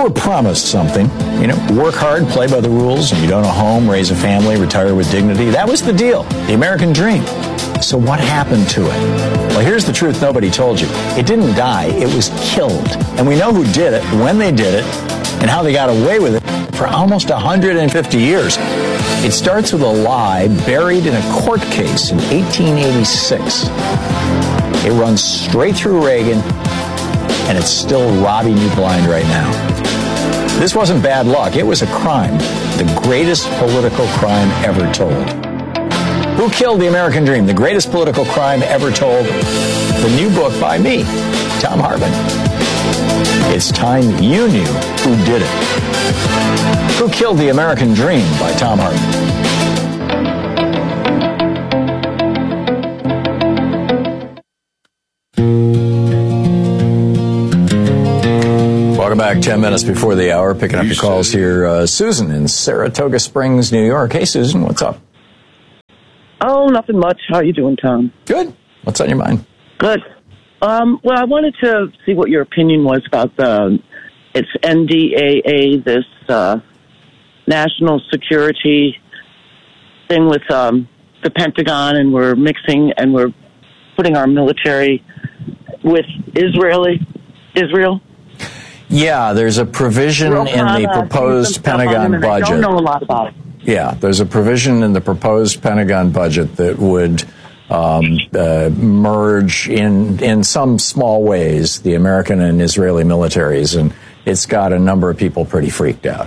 were promised something, work hard, play by the rules, and you don't own a home, raise a family, retire with dignity. That was the deal, the American dream. So what happened to it? Well, here's the truth nobody told you. It didn't die, it was killed. And we know who did it, when they did it, and how they got away with it for almost 150 years. It starts with a lie buried in a court case in 1886. It runs straight through Reagan, and it's still robbing you blind right now. This wasn't bad luck. It was a crime, the greatest political crime ever told. Who Killed the American Dream? The greatest political crime ever told. The new book by me, Thom Hartmann. It's time you knew who did it. Who Killed the American Dream by Thom Hartmann. Welcome back. 10 minutes before the hour. Picking up your calls here. Susan in Saratoga Springs, New York. Hey, Susan, what's up? Oh, nothing much. How are you doing, Tom? Good. What's on your mind? Good. Well, I wanted to see what your opinion was about it's NDAA, this national security thing with the Pentagon, and we're mixing and we're putting our military with Israel. Yeah, there's a provision in the proposed Pentagon budget. I don't know a lot about it. Yeah, there's a provision in the proposed Pentagon budget that would merge in some small ways the American and Israeli militaries, and it's got a number of people pretty freaked out.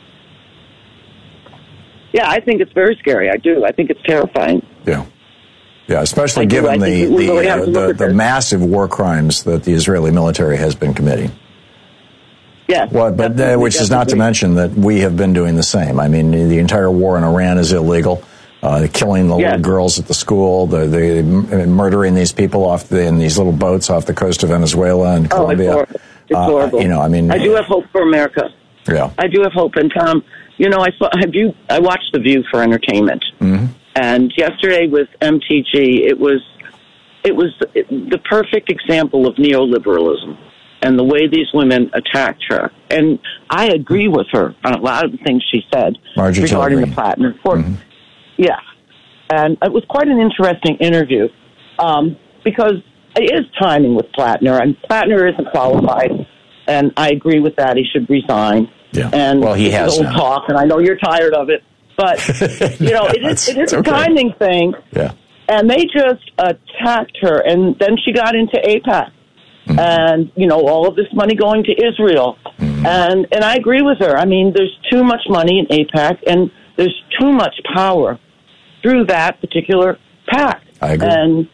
Yeah, I think it's very scary. I do. I think it's terrifying. Yeah, especially given the massive war crimes that the Israeli military has been committing. Yeah, which is not to mention that we have been doing the same. I mean, the entire war in Iran is illegal. Killing the little girls at the school, the murdering these people in these little boats off the coast of Venezuela and Colombia. It's horrible. I do have hope for America. Yeah, I do have hope. And Tom, I watched The View for entertainment, and yesterday with MTG, it was the perfect example of neoliberalism. And the way these women attacked her. And I agree with her on a lot of the things she said regarding the Plattner report. Yeah. And it was quite an interesting interview because it is timing with Plattner. And Plattner isn't qualified. And I agree with that. He should resign. Yeah. And he has old talk, and I know you're tired of it. But, it is a timing thing. Yeah. And they just attacked her. And then she got into AIPAC. And, all of this money going to Israel. And I agree with her. I mean, there's too much money in AIPAC, and there's too much power through that particular pact. I agree. And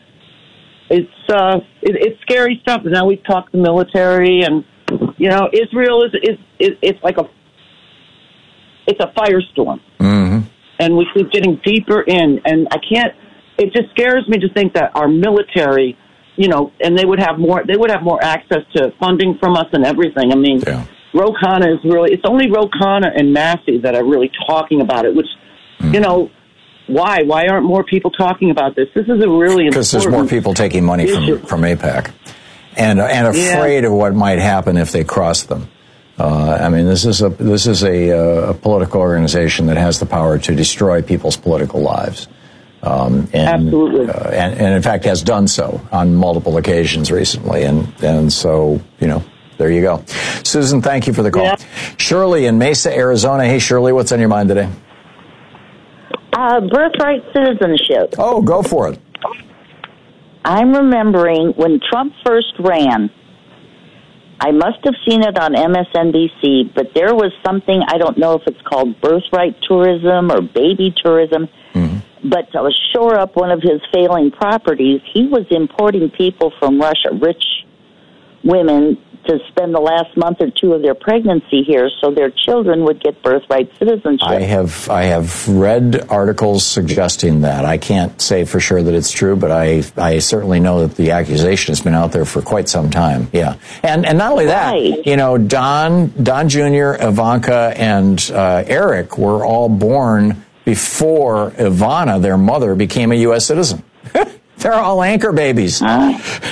it's scary stuff. And now we've talked the military, and, Israel it's like it's a firestorm. And we keep getting deeper in. And it just scares me to think that our military, and they would have more access to funding from us and everything. I mean, Ro Khanna it's only Ro Khanna and Massey that are really talking about it, which, why? Why aren't more people talking about this? This is a really important because there's more people taking money from AIPAC and afraid of what might happen if they cross them. This is a political organization that has the power to destroy people's political lives. Absolutely. And in fact has done so on multiple occasions recently. And so, there you go. Susan, thank you for the call. Yeah. Shirley in Mesa, Arizona. Hey, Shirley, what's on your mind today? Birthright citizenship. Oh, go for it. I'm remembering when Trump first ran, I must have seen it on MSNBC, but there was something, I don't know if it's called birthright tourism or baby tourism, but to shore up one of his failing properties, he was importing people from Russia, rich women, to spend the last month or two of their pregnancy here so their children would get birthright citizenship. I have read articles suggesting that. I can't say for sure that it's true, but I certainly know that the accusation has been out there for quite some time. Yeah. And not only that, Don Jr., Ivanka, and Eric were all born before Ivana, their mother, became a U.S. citizen. They're all anchor babies.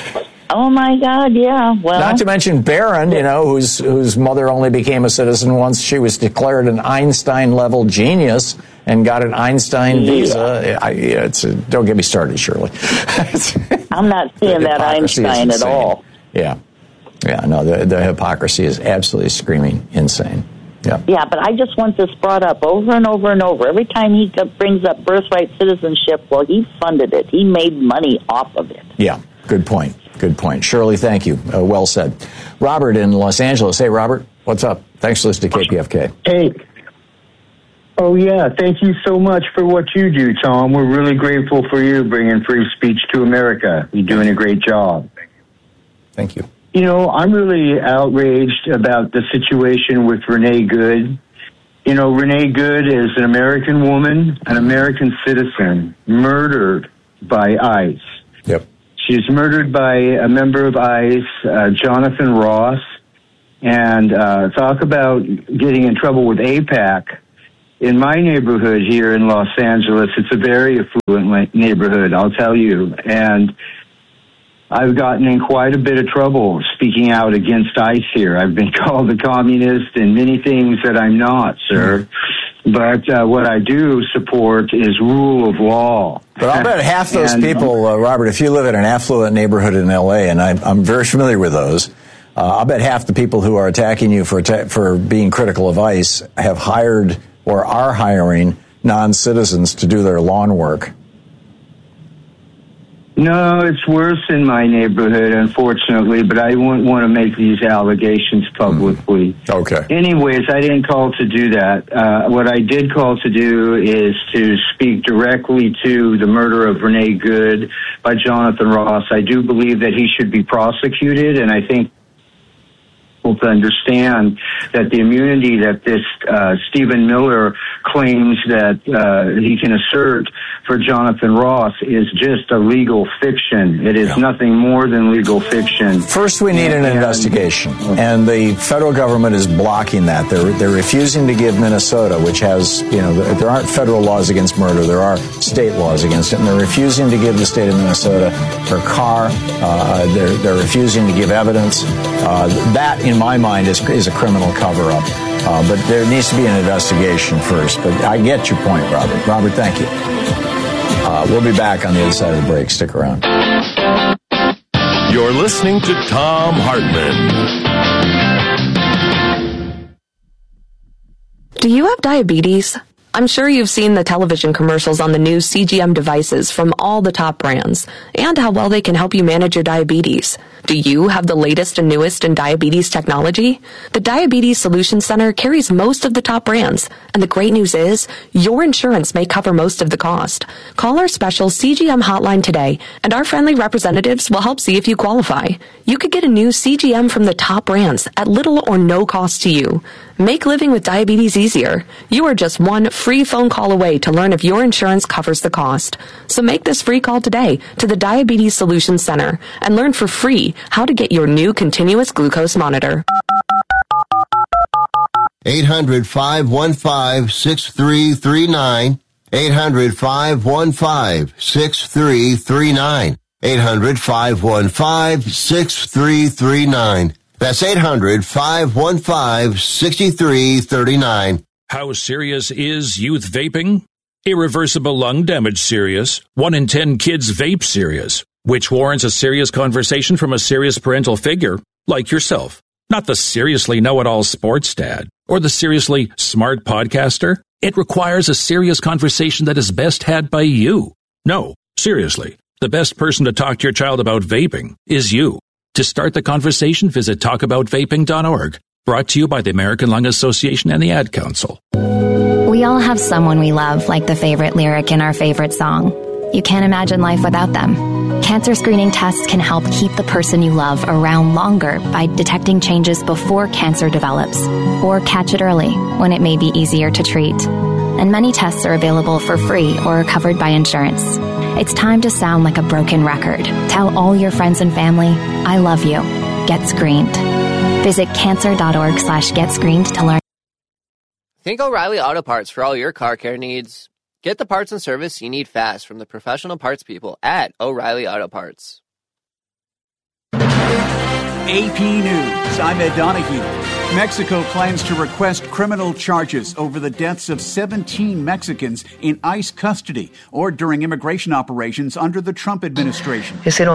Oh, my God, yeah. Well, not to mention Barron, whose mother only became a citizen once she was declared an Einstein-level genius and got an Einstein visa. Don't get me started, Shirley. I'm not seeing that Einstein at all. Yeah. Yeah, no, the hypocrisy is absolutely screaming insane. Yeah. Yeah, but I just want this brought up over and over and over. Every time he brings up birthright citizenship, well, he funded it. He made money off of it. Yeah, good point. Good point. Shirley, thank you. Well said. Robert in Los Angeles. Hey, Robert, what's up? Thanks for listening to KPFK. Hey. Oh, yeah. Thank you so much for what you do, Tom. We're really grateful for you bringing free speech to America. You're doing a great job. Thank you. I'm really outraged about the situation with Renee Good. Renee Good is an American woman, an American citizen, murdered by ICE. Yep. She's murdered by a member of ICE, Jonathan Ross. And talk about getting in trouble with AIPAC. In my neighborhood here in Los Angeles, it's a very affluent neighborhood, I'll tell you. And I've gotten in quite a bit of trouble speaking out against ICE here. I've been called a communist and many things that I'm not, sir. But what I do support is rule of law. But I'll bet half those people, Robert, if you live in an affluent neighborhood in L.A., and I'm very familiar with those, I'll bet half the people who are attacking you for being critical of ICE have hired or are hiring non-citizens to do their lawn work. No, it's worse in my neighborhood, unfortunately, but I wouldn't want to make these allegations publicly. Okay. Anyways, I didn't call to do that. What I did call to do is to speak directly to the murder of Renee Good by Jonathan Ross. I do believe that he should be prosecuted, and I think to understand that the immunity that this Stephen Miller claims that he can assert for Jonathan Ross is just a legal fiction. It is nothing more than legal fiction. First, we need an investigation, and the federal government is blocking that. They're refusing to give Minnesota, which has, there aren't federal laws against murder. There are state laws against it, and they're refusing to give the state of Minnesota her car. They're refusing to give evidence. That, in my mind, is a criminal cover-up. But there needs to be an investigation first. But I get your point, Robert. Robert, thank you. We'll be back on the other side of the break. Stick around. You're listening to Thom Hartmann. Do you have diabetes? I'm sure you've seen the television commercials on the new CGM devices from all the top brands and how well they can help you manage your diabetes. Do you have the latest and newest in diabetes technology? The Diabetes Solutions Center carries most of the top brands, and the great news is your insurance may cover most of the cost. Call our special CGM hotline today, and our friendly representatives will help see if you qualify. You could get a new CGM from the top brands at little or no cost to you. Make living with diabetes easier. You are just one free phone call away to learn if your insurance covers the cost. So make this free call today to the Diabetes Solutions Center and learn for free how to get your new continuous glucose monitor. 800-515-6339. 800-515-6339. 800-515-6339. That's 800-515-6339. How serious is youth vaping? Irreversible lung damage serious. 1 in 10 kids vape serious, which warrants a serious conversation from a serious parental figure like yourself. Not the seriously know-it-all sports dad or the seriously smart podcaster. It requires a serious conversation that is best had by you. No, seriously, the best person to talk to your child about vaping is you. To start the conversation, visit talkaboutvaping.org. Brought to you by the American Lung Association and the Ad Council. We all have someone we love, like the favorite lyric in our favorite song. You can't imagine life without them. Cancer screening tests can help keep the person you love around longer by detecting changes before cancer develops, or catch it early when it may be easier to treat. And many tests are available for free or are covered by insurance. It's time to sound like a broken record. Tell all your friends and family, I love you. Get screened. Visit cancer.org/getscreened to learn. Think O'Reilly Auto Parts for all your car care needs. Get the parts and service you need fast from the professional parts people at O'Reilly Auto Parts. AP News, I'm Ed Donahue. Mexico plans to request criminal charges over the deaths of 17 Mexicans in ICE custody or during immigration operations under the Trump administration.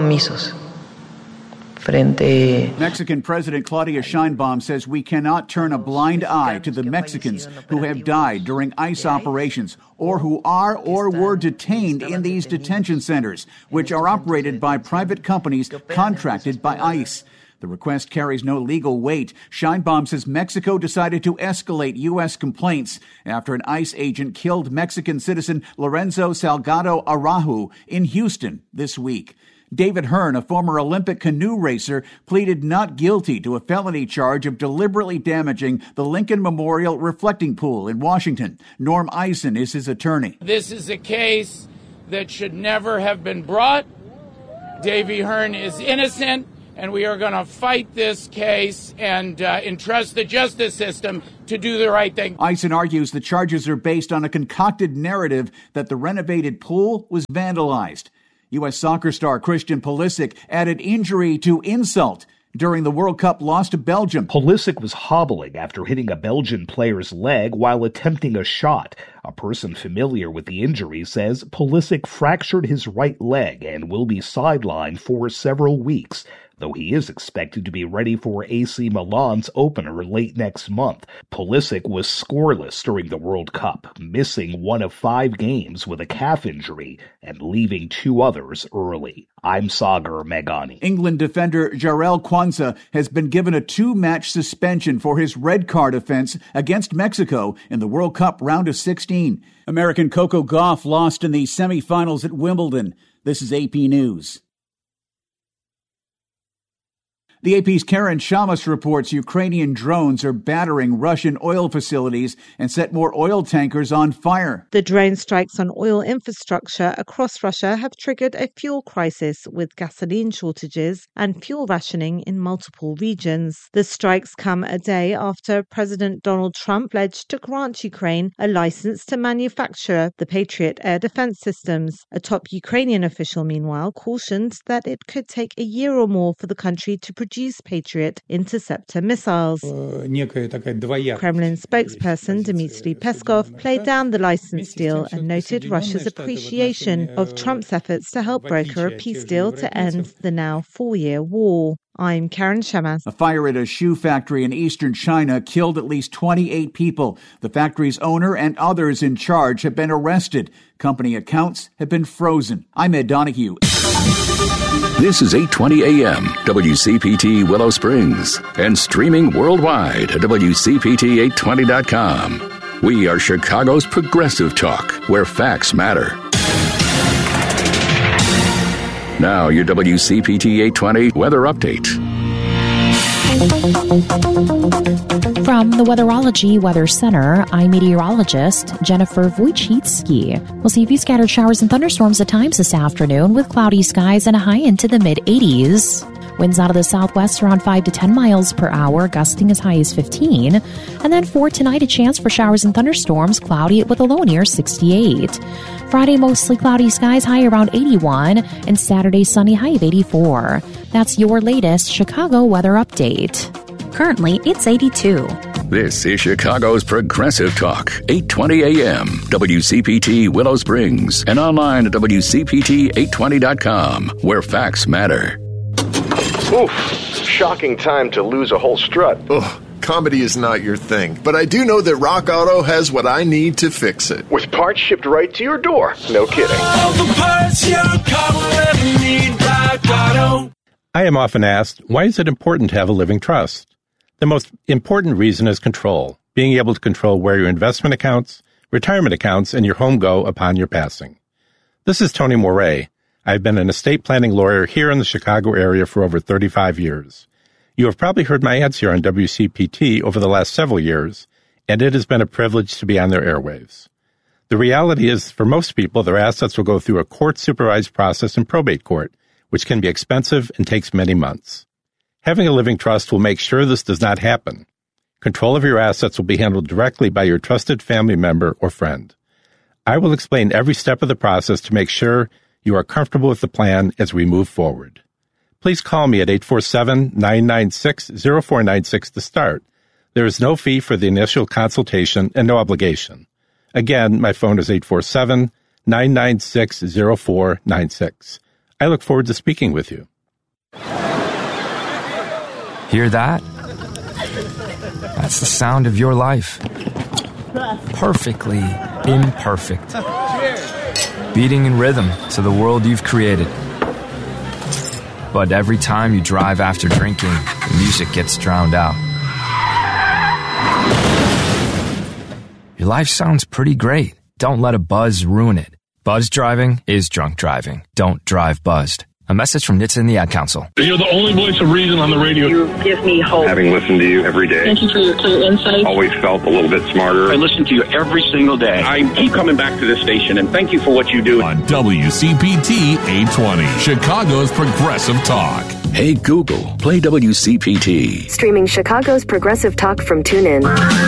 Mexican President Claudia Sheinbaum says we cannot turn a blind eye to the Mexicans who have died during ICE operations or who are or were detained in these detention centers, which are operated by private companies contracted by ICE. The request carries no legal weight. Sheinbaum says Mexico decided to escalate U.S. complaints after an ICE agent killed Mexican citizen Lorenzo Salgado Araujo in Houston this week. David Hearn, a former Olympic canoe racer, pleaded not guilty to a felony charge of deliberately damaging the Lincoln Memorial reflecting pool in Washington. Norm Eisen is his attorney. This is a case that should never have been brought. Davy Hearn is innocent, and we are going to fight this case and entrust the justice system to do the right thing. Eisen argues the charges are based on a concocted narrative that the renovated pool was vandalized. U.S. soccer star Christian Pulisic added injury to insult during the World Cup loss to Belgium. Pulisic was hobbling after hitting a Belgian player's leg while attempting a shot. A person familiar with the injury says Pulisic fractured his right leg and will be sidelined for several weeks, though he is expected to be ready for AC Milan's opener late next month. Pulisic was scoreless during the World Cup, missing one of 5 games with a calf injury and leaving 2 others early. I'm Sagar Meghani. England defender Jarell Quansah has been given a 2-match suspension for his red card offense against Mexico in the World Cup round of 16. American Coco Gauff lost in the semifinals at Wimbledon. This is AP News. The AP's Karen Shamas reports Ukrainian drones are battering Russian oil facilities and set more oil tankers on fire. The drone strikes on oil infrastructure across Russia have triggered a fuel crisis with gasoline shortages and fuel rationing in multiple regions. The strikes come a day after President Donald Trump pledged to grant Ukraine a license to manufacture the Patriot air defense systems. A top Ukrainian official, meanwhile, cautioned that it could take a year or more for the country to produce Patriot interceptor missiles. Kremlin spokesperson Dmitry Peskov played down the license deal and noted Russia's appreciation of Trump's efforts to help broker a peace deal to end the now 4-year war. I'm Karen Shamas. A fire at a shoe factory in eastern China killed at least 28 people. The factory's owner and others in charge have been arrested. Company accounts have been frozen. I'm Ed Donahue. This is 820 AM, WCPT Willow Springs, and streaming worldwide at WCPT820.com. We are Chicago's progressive talk, where facts matter. Now, your WCPT 820 weather update. From the Weatherology Weather Center, I'm meteorologist Jennifer Wojcicki. We'll see a few scattered showers and thunderstorms at times this afternoon with cloudy skies and a high into the mid-80s. Winds out of the southwest around 5 to 10 miles per hour, gusting as high as 15. And then for tonight, a chance for showers and thunderstorms, cloudy with a low near 68. Friday, mostly cloudy skies, high around 81. And Saturday, sunny, high of 84. That's your latest Chicago weather update. Currently, it's 82. This is Chicago's Progressive Talk, 820 AM, WCPT Willow Springs, and online at WCPT820.com, where facts matter. Oof, shocking time to lose a whole strut. Ugh, comedy is not your thing, but I do know that Rock Auto has what I need to fix it. With parts shipped right to your door. No kidding. All the parts your car will ever need, Rock Auto. I am often asked, why is it important to have a living trust? The most important reason is control, being able to control where your investment accounts, retirement accounts, and your home go upon your passing. This is Tony Moret. I've been an estate planning lawyer here in the Chicago area for over 35 years. You have probably heard my ads here on WCPT over the last several years, and it has been a privilege to be on their airwaves. The reality is, for most people, their assets will go through a court-supervised process in probate court, which can be expensive and takes many months. Having a living trust will make sure this does not happen. Control of your assets will be handled directly by your trusted family member or friend. I will explain every step of the process to make sure you are comfortable with the plan as we move forward. please call me at 847-996-0496 to start. There is no fee for the initial consultation and no obligation. Again, my phone is 847-996-0496. I look forward to speaking with you. Hear that? That's the sound of your life. Perfectly imperfect. Beating in rhythm to the world you've created. But every time you drive after drinking, the music gets drowned out. Your life sounds pretty great. Don't let a buzz ruin it. Buzz driving is drunk driving. Don't drive buzzed. A message from NHTSA and the Ad Council. You're the only voice of reason on the radio. You give me hope. Having listened to you every day. Thank you for your clear insights. Always felt a little bit smarter. I listen to you every single day. I keep coming back to this station, and thank you for what you do. On WCPT 820, Chicago's Progressive Talk. Hey Google, play WCPT. Streaming Chicago's Progressive Talk from TuneIn.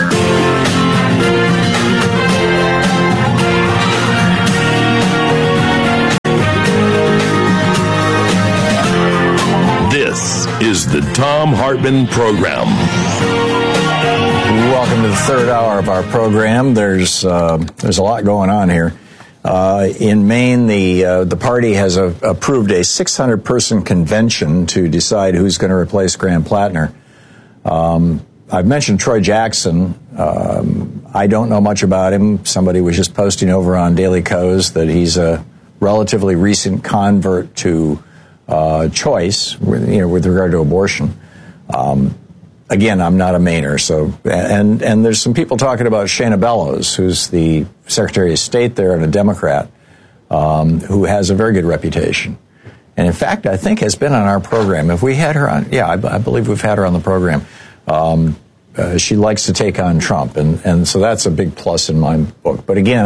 This is the Thom Hartmann Program. Welcome to the third hour of our program. There's a lot going on here. In Maine, the party has approved a 600-person convention to decide who's going to replace Graham Plattner. I've mentioned Troy Jackson. I don't know much about him. Somebody was just posting over on Daily Kos that he's a relatively recent convert to choice, with regard to abortion. Again, I'm not a Mainer, so and there's some people talking about Shana Bellows, who's the Secretary of State there and a Democrat, who has a very good reputation, and in fact, I think has been on our program. If we had her on, I believe we've had her on the program. She likes to take on Trump, and so that's a big plus in my book. But again,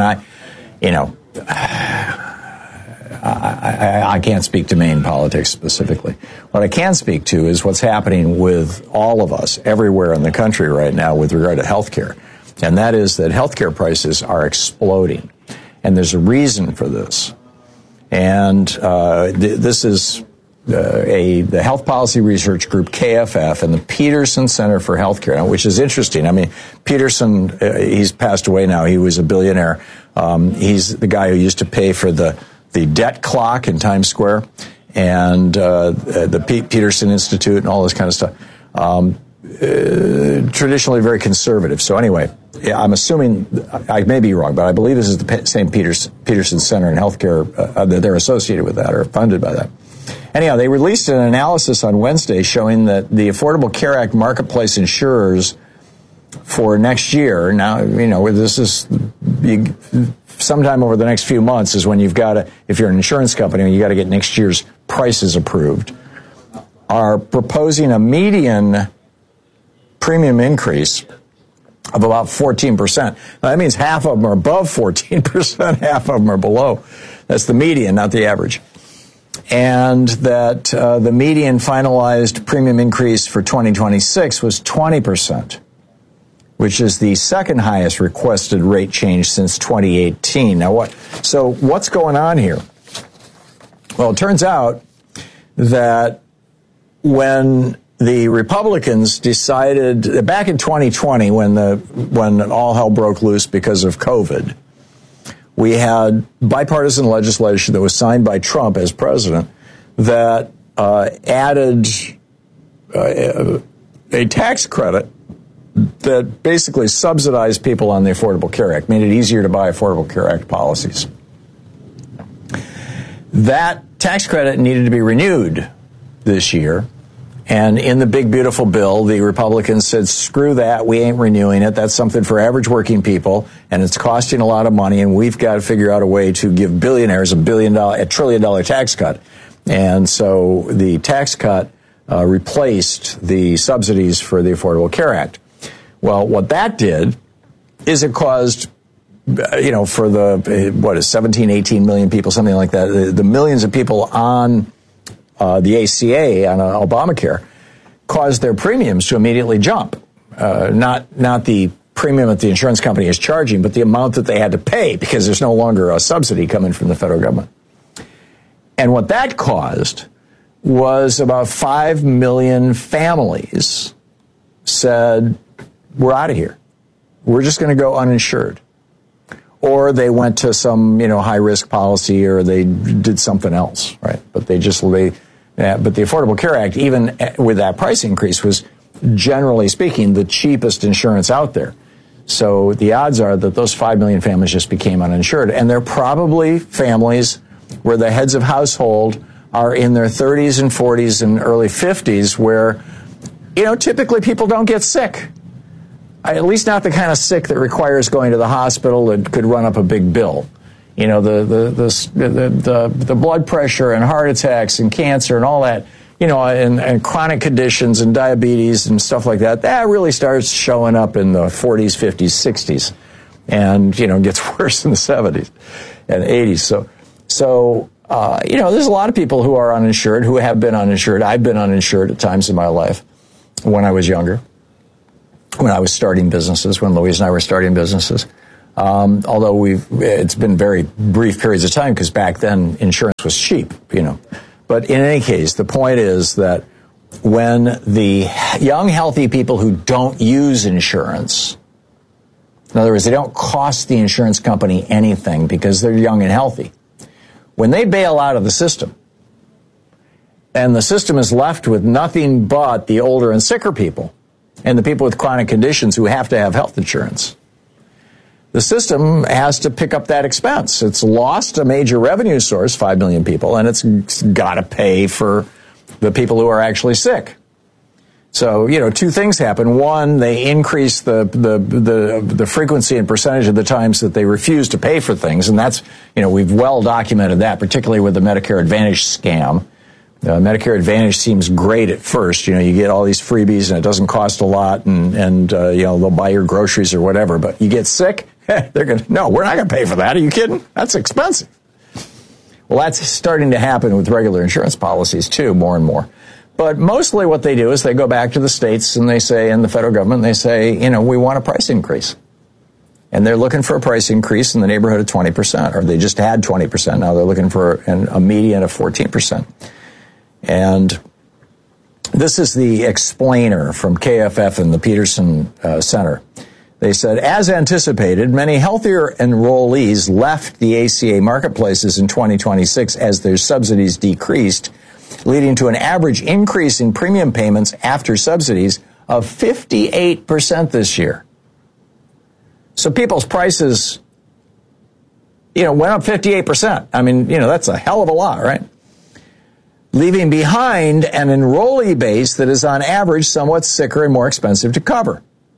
I can't speak to Maine politics specifically. What I can speak to is what's happening with all of us everywhere in the country right now with regard to health care. And that is that health care prices are exploding. And there's a reason for this. And this is the Health Policy Research Group, KFF, and the Peterson Center for Healthcare, which is interesting. I mean, Peterson, he's passed away now. He was a billionaire. He's the guy who used to pay for the debt clock in Times Square and the Peterson Institute and all this kind of stuff. Traditionally very conservative. So anyway, I'm assuming, I may be wrong, but I believe this is the same Peterson Center in Healthcare that they're associated with that or funded by that. Anyhow, they released an analysis on Wednesday showing that the Affordable Care Act marketplace insurers for next year, now, this is sometime over the next few months is when you've got to, if you're an insurance company, you got to get next year's prices approved, are proposing a median premium increase of about 14%. Now, that means half of them are above 14%, half of them are below. That's the median, not the average. And that the median finalized premium increase for 2026 was 20%. Which is the second highest requested rate change since 2018. Now, what's going on here? Well, it turns out that when the Republicans decided back in 2020, when all hell broke loose because of COVID, we had bipartisan legislation that was signed by Trump as president that added a tax credit that basically subsidized people on the Affordable Care Act, made it easier to buy Affordable Care Act policies. That tax credit needed to be renewed this year, and in the big, beautiful bill, the Republicans said, screw that, we ain't renewing it. That's something for average working people, and it's costing a lot of money, and we've got to figure out a way to give billionaires a trillion-dollar tax cut. And so the tax cut replaced the subsidies for the Affordable Care Act. Well, what that did is it caused, for the, 17, 18 million people, something like that, the millions of people on the ACA, on Obamacare, caused their premiums to immediately jump. Not the premium that the insurance company is charging, but the amount that they had to pay because there's no longer a subsidy coming from the federal government. And what that caused was about 5 million families said, we're out of here. We're just going to go uninsured. Or they went to some, high-risk policy, or they did something else, right? But but the Affordable Care Act, even with that price increase, was generally speaking the cheapest insurance out there. So the odds are that those 5 million families just became uninsured. And they're probably families where the heads of household are in their 30s and 40s and early 50s, where, typically people don't get sick. At least not the kind of sick that requires going to the hospital that could run up a big bill. The blood pressure and heart attacks and cancer and all that, and chronic conditions and diabetes and stuff like that, that really starts showing up in the 40s, 50s, 60s, and, gets worse in the 70s and 80s. So, there's a lot of people who are uninsured, who have been uninsured. I've been uninsured at times in my life when I was younger, when I was starting businesses, when Louise and I were starting businesses. Although it's been very brief periods of time, because back then insurance was cheap, But in any case, the point is that when the young, healthy people who don't use insurance, in other words, they don't cost the insurance company anything because they're young and healthy, when they bail out of the system, and the system is left with nothing but the older and sicker people, and the people with chronic conditions who have to have health insurance, the system has to pick up that expense. It's lost a major revenue source, 5 million people, and it's got to pay for the people who are actually sick. So, two things happen. One, they increase the frequency and percentage of the times that they refuse to pay for things, and that's, we've well documented that, particularly with the Medicare Advantage scam. Medicare Advantage seems great at first. You get all these freebies and it doesn't cost a lot, and they'll buy your groceries or whatever. But you get sick, no, we're not going to pay for that. Are you kidding? That's expensive. Well, that's starting to happen with regular insurance policies too, more and more. But mostly what they do is they go back to the states and they say, and the federal government, they say, we want a price increase. And they're looking for a price increase in the neighborhood of 20%, or they just had 20%. Now they're looking for a median of 14%. And this is the explainer from KFF and the Peterson Center. They said, as anticipated, many healthier enrollees left the ACA marketplaces in 2026 as their subsidies decreased, leading to an average increase in premium payments after subsidies of 58% this year. So people's prices, went up 58%. I mean, that's a hell of a lot, right? Leaving behind an enrollee base that is on average somewhat sicker and more expensive to cover.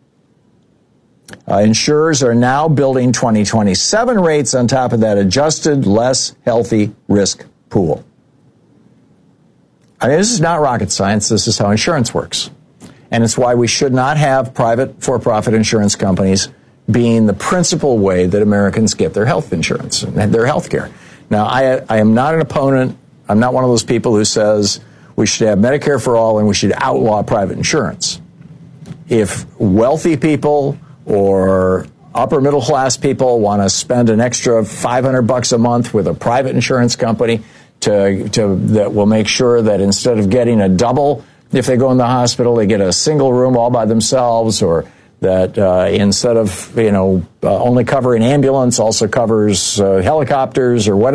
Insurers are now building 2027 rates on top of that adjusted, less healthy risk pool. I mean, this is not rocket science. This is how insurance works. And it's why we should not have private for-profit insurance companies being the principal way that Americans get their health insurance and their health care. Now, I am not an opponent. I'm not one of those people who says we should have Medicare for all and we should outlaw private insurance. If wealthy people or upper middle class people want to spend an extra $500 a month with a private insurance company that will make sure that instead of getting a double, if they go in the hospital, they get a single room all by themselves, or that instead of only covering ambulance, also covers helicopters or what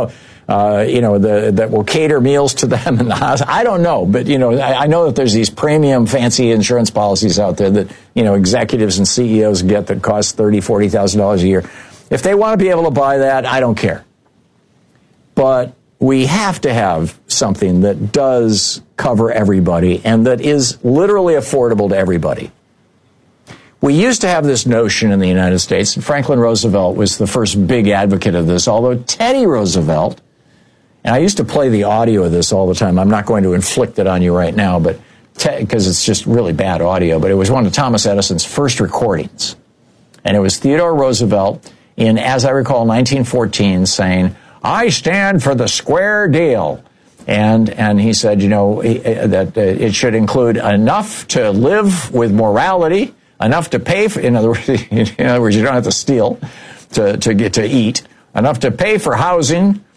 that will cater meals to them in the hospital. I don't know, but I know that there's these premium fancy insurance policies out there that executives and CEOs get that cost $30,000, $40,000 a year. If they want to be able to buy that, I don't care. But we have to have something that does cover everybody and that is literally affordable to everybody. We used to have this notion in the United States, and Franklin Roosevelt was the first big advocate of this, although Teddy Roosevelt, and I used to play the audio of this all the time. I'm not going to inflict it on you right now, but because it's just really bad audio, but it was one of Thomas Edison's first recordings. And it was Theodore Roosevelt in, as I recall, 1914 saying, "I stand for the square deal." And he said, that it should include enough to live with morality, enough to pay for, in other words, you don't have to steal to get to eat, enough to pay for housing,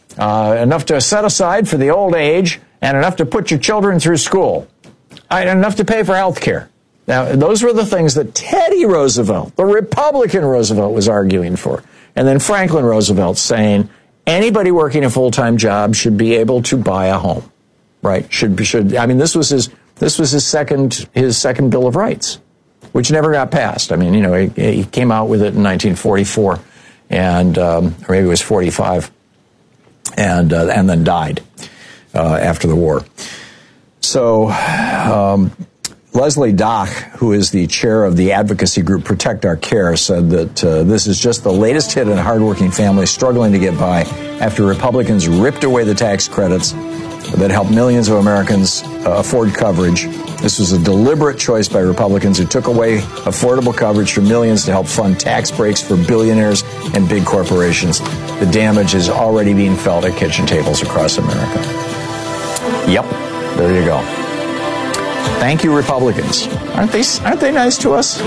enough to set aside for the old age, and enough to put your children through school, and enough to pay for health care. Now, those were the things that Teddy Roosevelt, the Republican Roosevelt, was arguing for. And then Franklin Roosevelt saying anybody working a full-time job should be able to buy a home, right? I mean, this was his second Bill of Rights, which never got passed. I mean, you know, he came out with it in 1944, and or maybe it was 45, and then died after the war. So Leslie Dock, who is the chair of the advocacy group Protect Our Care, said that this is just the latest hit on hardworking families struggling to get by after Republicans ripped away the tax credits that helped millions of Americans afford coverage. This was a deliberate choice by Republicans who took away affordable coverage for millions to help fund tax breaks for billionaires and big corporations. The damage is already being felt at kitchen tables across America. Yep, there you go. Thank you, Republicans. Aren't they nice to us?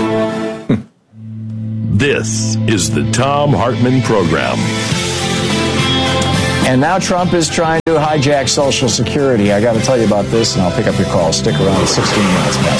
This is the Thom Hartmann Program. And now Trump is trying to hijack Social Security. I got to tell you about this, and I'll pick up your call. Stick around. 16 minutes past.